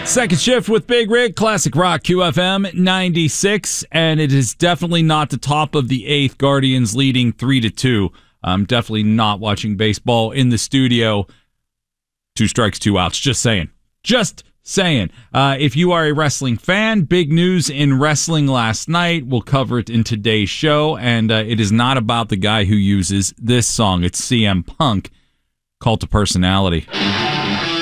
Second shift with Big Rig, Classic Rock QFM 96, and it is definitely not the top of the eighth. Guardians leading 3-2. I'm definitely not watching baseball in the studio. 2 strikes, 2 outs. Just saying. If you are a wrestling fan, big news in wrestling last night. We'll cover it in today's show, and it is not about the guy who uses this song. It's CM Punk, Cult of Personality.